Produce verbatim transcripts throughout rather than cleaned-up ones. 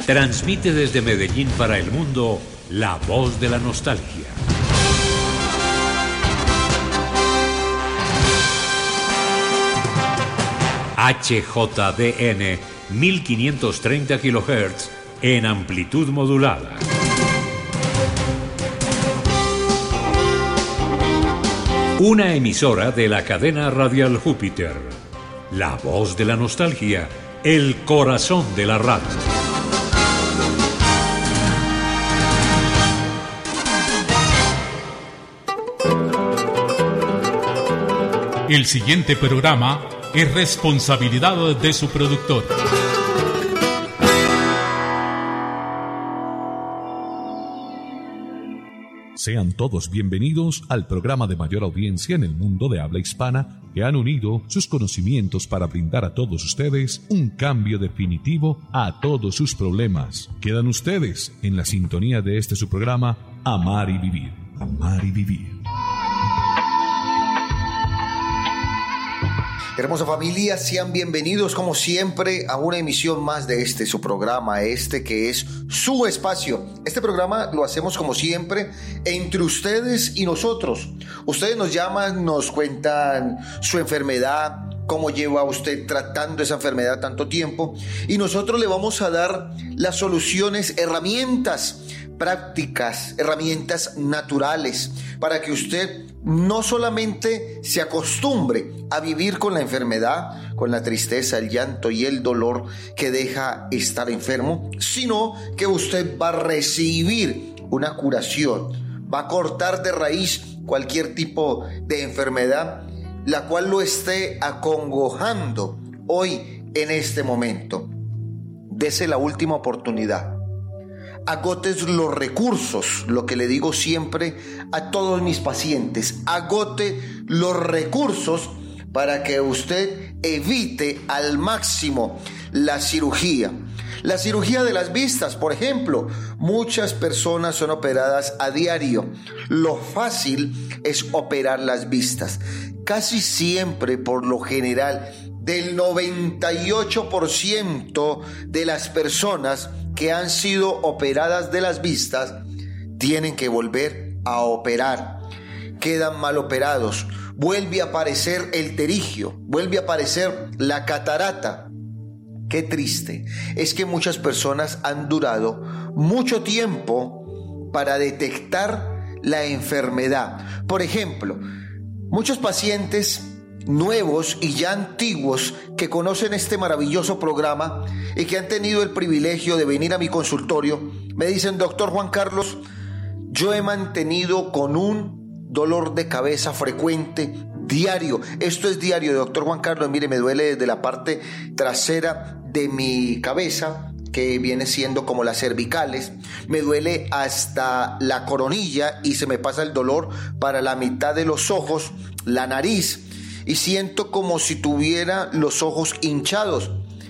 Transmite desde Medellín para el mundo la voz de la nostalgia. H J D N mil quinientos treinta kilohertz en amplitud modulada. Una emisora de la cadena radial Júpiter. La voz de la nostalgia, el corazón de la radio. El siguiente programa es responsabilidad de su productor. Sean todos bienvenidos al programa de mayor audiencia en el mundo de habla hispana que han unido sus conocimientos para brindar a todos ustedes un cambio definitivo a todos sus problemas. Quedan ustedes en la sintonía de este su programa, Amar y Vivir. Amar y Vivir. Hermosa familia, sean bienvenidos como siempre a una emisión más de este su programa, este que es su espacio. Este programa lo hacemos como siempre entre ustedes y nosotros. Ustedes nos llaman, nos cuentan su enfermedad, cómo lleva usted tratando esa enfermedad tanto tiempo, y nosotros le vamos a dar las soluciones, herramientas prácticas, herramientas naturales para que usted no solamente se acostumbre a vivir con la enfermedad, con la tristeza, el llanto y el dolor que deja estar enfermo, sino que usted va a recibir una curación, va a cortar de raíz cualquier tipo de enfermedad la cual lo esté acongojando hoy en este momento. Dese la última oportunidad. Agotes los recursos, lo que le digo siempre a todos mis pacientes, agote los recursos para que usted evite al máximo la cirugía. La cirugía de las vistas, por ejemplo, muchas personas son operadas a diario. Lo fácil es operar las vistas. Casi siempre, por lo general, del noventa y ocho por ciento de las personas que han sido operadas de las vistas tienen que volver a operar, quedan mal operados, vuelve a aparecer el terigio, vuelve a aparecer la catarata. Qué triste, es que muchas personas han durado mucho tiempo para detectar la enfermedad. Por ejemplo, muchos pacientes nuevos y ya antiguos que conocen este maravilloso programa y que han tenido el privilegio de venir a mi consultorio me dicen: doctor Juan Carlos, yo he mantenido con un dolor de cabeza frecuente diario. Esto es diario, doctor Juan Carlos. Mire, me duele desde la parte trasera de mi cabeza, que viene siendo como las cervicales, me duele hasta la coronilla y se me pasa el dolor para la mitad de los ojos, la nariz, y siento como si tuviera los ojos hinchados.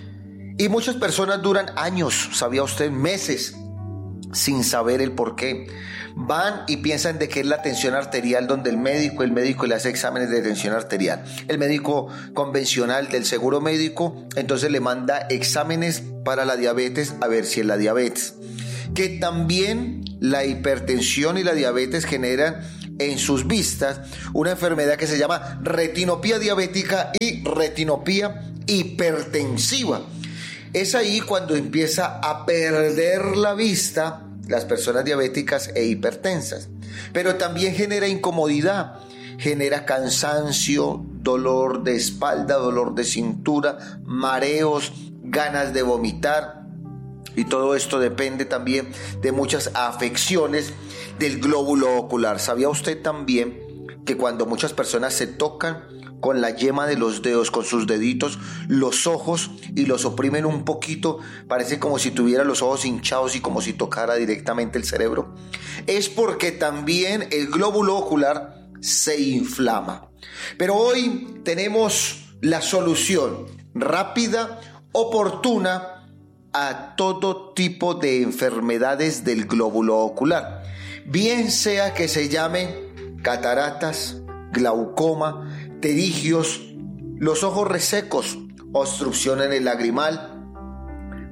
Y muchas personas duran años, ¿sabía usted? Meses, sin saber el por qué. Van y piensan de que es la tensión arterial, donde el médico, el médico le hace exámenes de tensión arterial. El médico convencional del seguro médico, entonces le manda exámenes para la diabetes, a ver si es la diabetes. Que también la hipertensión y la diabetes generan en sus vistas una enfermedad que se llama retinopía diabética y retinopía hipertensiva. Es ahí cuando empieza a perder la vista las personas diabéticas e hipertensas. Pero también genera incomodidad, genera cansancio, dolor de espalda, dolor de cintura, mareos, ganas de vomitar. Y todo esto depende también de muchas afecciones del glóbulo ocular. ¿Sabía usted también que cuando muchas personas se tocan con la yema de los dedos, con sus deditos, los ojos, y los oprimen un poquito, parece como si tuviera los ojos hinchados y como si tocara directamente el cerebro? Es porque también el glóbulo ocular se inflama. Pero hoy tenemos la solución rápida, oportuna, a todo tipo de enfermedades del glóbulo ocular, bien sea que se llamen cataratas, glaucoma, pterigios, los ojos resecos, obstrucción en el lagrimal,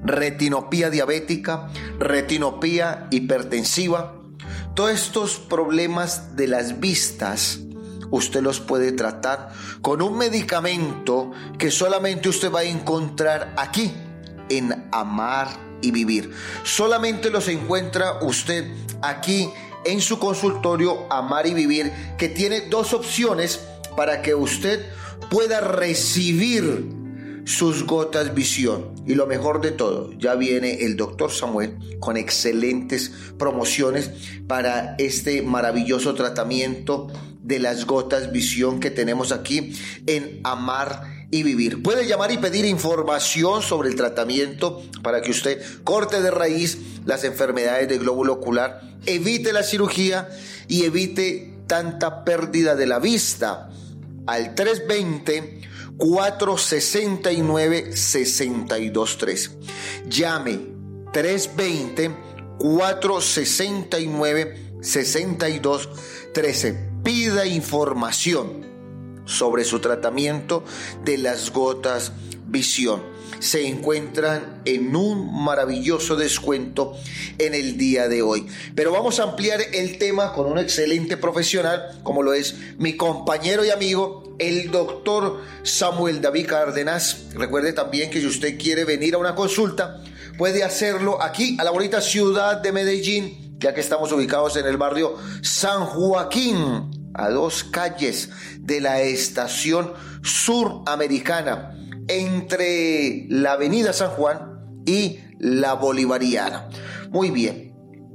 retinopía diabética, retinopía hipertensiva. Todos estos problemas de las vistas usted los puede tratar con un medicamento que solamente usted va a encontrar aquí en Amar y Vivir. Solamente los encuentra usted aquí en su consultorio Amar y Vivir, que tiene dos opciones para que usted pueda recibir sus gotas visión. Y lo mejor de todo, ya viene el doctor Samuel con excelentes promociones para este maravilloso tratamiento de las gotas visión que tenemos aquí en Amar y Vivir. Puede llamar y pedir información sobre el tratamiento para que usted corte de raíz las enfermedades del glóbulo ocular, evite la cirugía y evite tanta pérdida de la vista. Al tres veinte, cuatro sesenta y nueve, sesenta y dos trece. Llame tres veinte, cuatro sesenta y nueve, sesenta y dos trece. Pida información sobre su tratamiento de las gotas visión. Se encuentran en un maravilloso descuento en el día de hoy. Pero vamos a ampliar el tema con un excelente profesional, como lo es mi compañero y amigo, el doctor Samuel David Cárdenas. Recuerde también que si usted quiere venir a una consulta, puede hacerlo aquí a la bonita ciudad de Medellín, ya que estamos ubicados en el barrio San Joaquín, a dos calles de la estación suramericana, entre la avenida San Juan y la Bolivariana. Muy bien,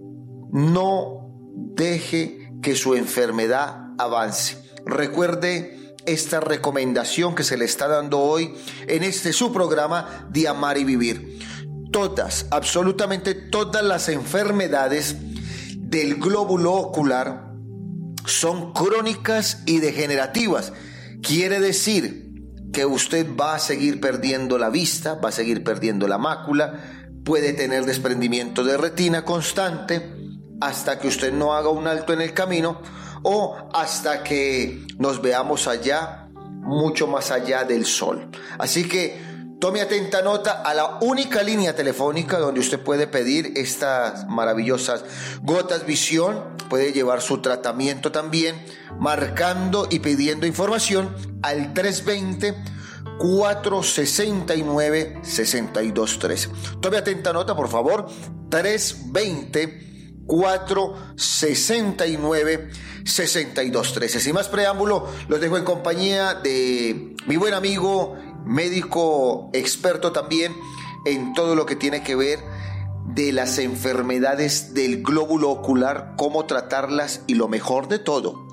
no deje que su enfermedad avance. Recuerde esta recomendación que se le está dando hoy en este su programa de Amar y Vivir. Todas, absolutamente todas las enfermedades del glóbulo ocular son crónicas y degenerativas. Quiere decir que usted va a seguir perdiendo la vista, va a seguir perdiendo la mácula, puede tener desprendimiento de retina constante hasta que usted no haga un alto en el camino o hasta que nos veamos allá, mucho más allá del sol. Así que tome atenta nota a la única línea telefónica donde usted puede pedir estas maravillosas gotas visión. Puede llevar su tratamiento también marcando y pidiendo información al tres veinte, cuatro sesenta y nueve, sesenta y dos trece. Tome atenta nota, por favor. tres veinte, cuatro sesenta y nueve, sesenta y dos trece. Sin más preámbulo, los dejo en compañía de mi buen amigo, médico experto también en todo lo que tiene que ver de las enfermedades del glóbulo ocular, cómo tratarlas y lo mejor de todo,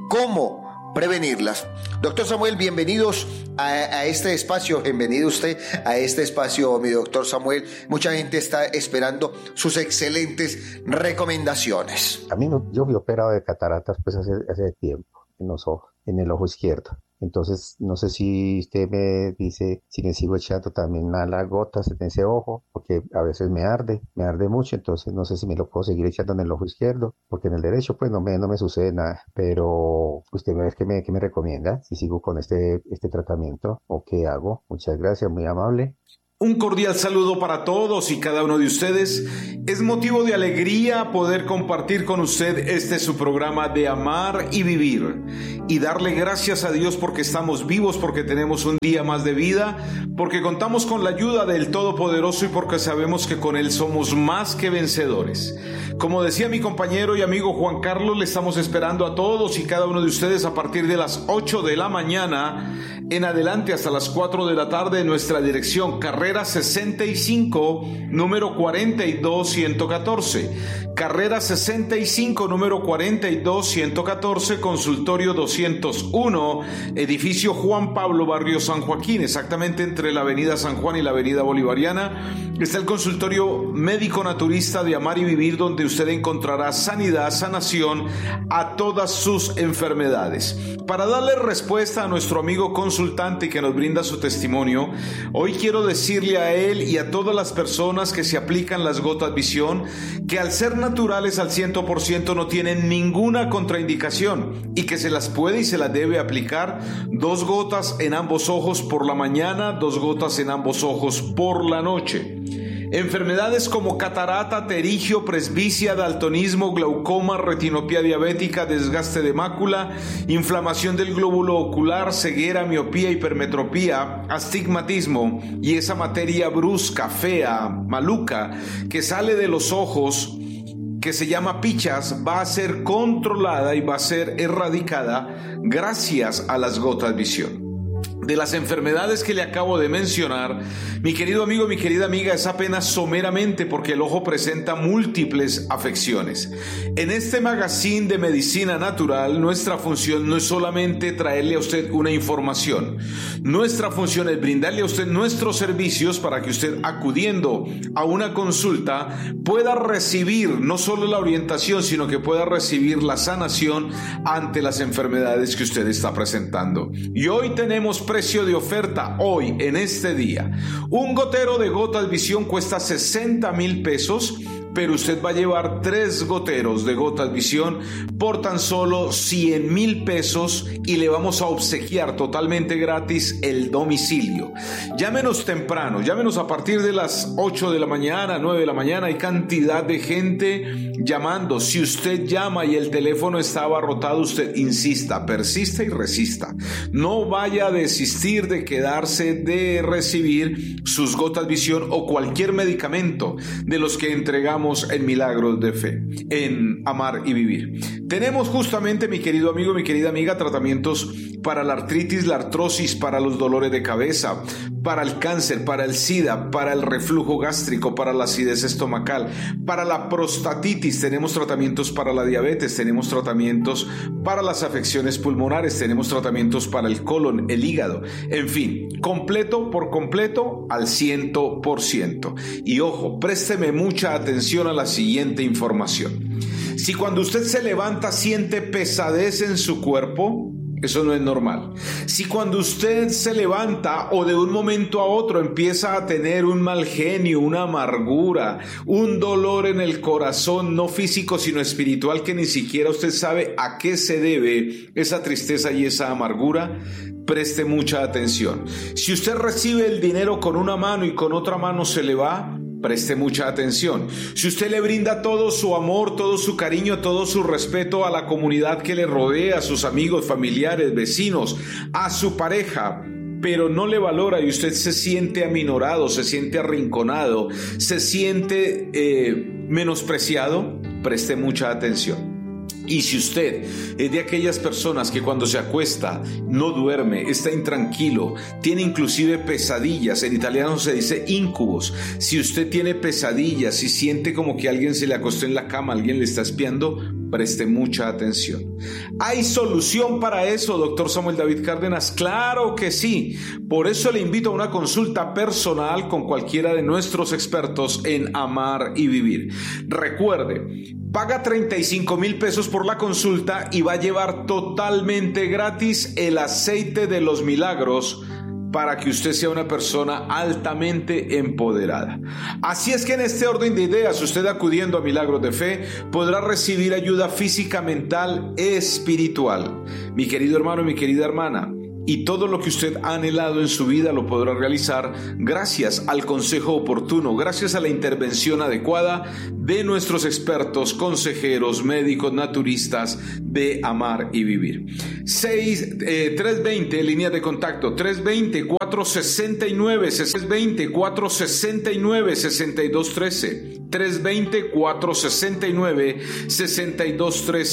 cómo prevenirlas. Doctor Samuel, bienvenidos a, a este espacio, bienvenido usted a este espacio, mi doctor Samuel. Mucha gente está esperando sus excelentes recomendaciones. A mí no, yo fui operado de cataratas pues hace, hace tiempo en los ojos, en el ojo izquierdo. Entonces, no sé si usted me dice si me sigo echando también a las gotas en ese ojo, porque a veces me arde, me arde mucho, entonces no sé si me lo puedo seguir echando en el ojo izquierdo, porque en el derecho pues no me, no me sucede nada, pero usted me ve que me, que me recomienda, si sigo con este, este tratamiento o qué hago. Muchas gracias, muy amable. Un cordial saludo para todos y cada uno de ustedes. Es motivo de alegría poder compartir con usted este su programa de Amar y Vivir y darle gracias a Dios porque estamos vivos, porque tenemos un día más de vida, porque contamos con la ayuda del Todopoderoso y porque sabemos que con Él somos más que vencedores. Como decía mi compañero y amigo Juan Carlos, le estamos esperando a todos y cada uno de ustedes a partir de las ocho de la mañana en adelante hasta las cuatro de la tarde en nuestra dirección Carrera sesenta y cinco, número cuarenta y dos, ciento catorce. Carrera sesenta y cinco, número cuarenta y dos, ciento catorce, consultorio doscientos uno, edificio Juan Pablo, barrio San Joaquín, exactamente entre la avenida San Juan y la avenida Bolivariana. Está el consultorio médico naturista de Amar y Vivir, donde usted encontrará sanidad, sanación a todas sus enfermedades. Para darle respuesta a nuestro amigo consultante que nos brinda su testimonio, hoy quiero decirle a él y a todas las personas que se aplican las gotas visión que al ser naturales al cien por ciento no tienen ninguna contraindicación y que se las puede y se las debe aplicar dos gotas en ambos ojos por la mañana, dos gotas en ambos ojos por la noche. Enfermedades como catarata, pterigio, presbicia, daltonismo, glaucoma, retinopatía diabética, desgaste de mácula, inflamación del glóbulo ocular, ceguera, miopía, hipermetropía, astigmatismo y esa materia brusca, fea, maluca que sale de los ojos, que se llama pichas, va a ser controlada y va a ser erradicada gracias a las gotas visión. De las enfermedades que le acabo de mencionar, mi querido amigo, mi querida amiga, es apenas someramente porque el ojo presenta múltiples afecciones. En este magazine de medicina natural, nuestra función no es solamente traerle a usted una información. Nuestra función es brindarle a usted nuestros servicios para que usted, acudiendo a una consulta, pueda recibir no solo la orientación, sino que pueda recibir la sanación ante las enfermedades que usted está presentando. Y hoy tenemos precio de oferta, hoy, en este día. Un gotero de gotas visión cuesta sesenta mil pesos, pero usted va a llevar tres goteros de gotas visión por tan solo cien mil pesos y le vamos a obsequiar totalmente gratis el domicilio. Llámenos temprano, llámenos a partir de las ocho de la mañana, nueve de la mañana, hay cantidad de gente llamando. Si usted llama y el teléfono está abarrotado, usted insista, persista y resista. No vaya a desistir de quedarse de recibir sus gotas visión o cualquier medicamento de los que entregamos en Milagros de Fe, en Amar y Vivir. Tenemos justamente, mi querido amigo, mi querida amiga, tratamientos para la artritis, la artrosis, para los dolores de cabeza, para el cáncer, para el SIDA, para el reflujo gástrico, para la acidez estomacal, para la prostatitis. Tenemos tratamientos para la diabetes, tenemos tratamientos para las afecciones pulmonares, tenemos tratamientos para el colon, el hígado, en fin, completo por completo al cien por ciento. Y ojo, présteme mucha atención a la siguiente información. Si cuando usted se levanta siente pesadez en su cuerpo, eso no es normal. Si cuando usted se levanta o de un momento a otro empieza a tener un mal genio, una amargura, un dolor en el corazón, no físico sino espiritual, que ni siquiera usted sabe a qué se debe esa tristeza y esa amargura, preste mucha atención. Si usted recibe el dinero con una mano y con otra mano se le va, preste mucha atención. Si usted le brinda todo su amor, todo su cariño, todo su respeto a la comunidad que le rodea, a sus amigos, familiares, vecinos, a su pareja, pero no le valora y usted se siente aminorado, se siente arrinconado, se siente eh, menospreciado, preste mucha atención. Y si usted es de aquellas personas que cuando se acuesta no duerme, está intranquilo, tiene inclusive pesadillas, en italiano se dice incubos, si usted tiene pesadillas, si siente como que alguien se le acostó en la cama, alguien le está espiando, preste mucha atención. ¿Hay solución para eso, doctor Samuel David Cárdenas? Claro que sí. Por eso le invito a una consulta personal con cualquiera de nuestros expertos en Amar y Vivir. Recuerde, paga treinta y cinco mil pesos por la consulta y va a llevar totalmente gratis el aceite de los milagros para que usted sea una persona altamente empoderada. Así es que en este orden de ideas, usted acudiendo a Milagros de Fe podrá recibir ayuda física, mental, espiritual. Mi querido hermano, mi querida hermana, y todo lo que usted ha anhelado en su vida lo podrá realizar gracias al consejo oportuno, gracias a la intervención adecuada de nuestros expertos, consejeros, médicos, naturistas de Amar y Vivir. seis, eh, tres veinte, línea de contacto, tres veinte, cuatro sesenta y nueve, tres veinte, cuatro sesenta y nueve, sesenta y dos trece, tres veinte, cuatro sesenta y nueve, sesenta y dos trece.